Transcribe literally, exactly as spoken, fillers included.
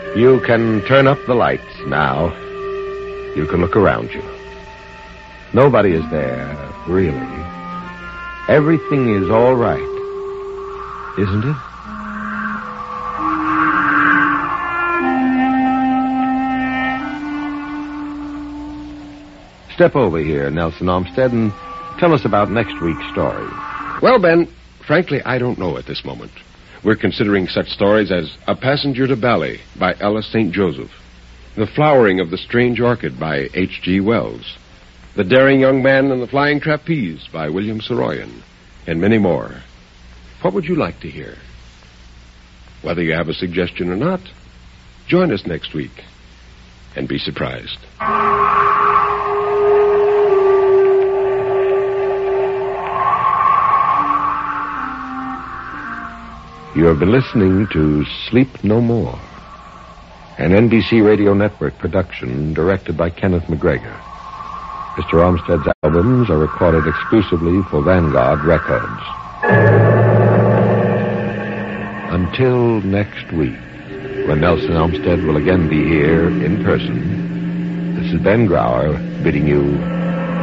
You can turn up the lights now. You can look around you. Nobody is there, really. Everything is all right, isn't it? Step over here, Nelson Olmsted, and tell us about next week's story. Well, Ben, frankly, I don't know at this moment. We're considering such stories as A Passenger to Bali by Ella Saint Joseph, The Flowering of the Strange Orchid by H G Wells, The Daring Young Man and the Flying Trapeze by William Saroyan, and many more. What would you like to hear? Whether you have a suggestion or not, join us next week and be surprised. You have been listening to Sleep No More, an N B C Radio Network production directed by Kenneth McGregor. Mister Olmsted's albums are recorded exclusively for Vanguard Records. Until next week, when Nelson Olmsted will again be here in person, this is Ben Grauer bidding you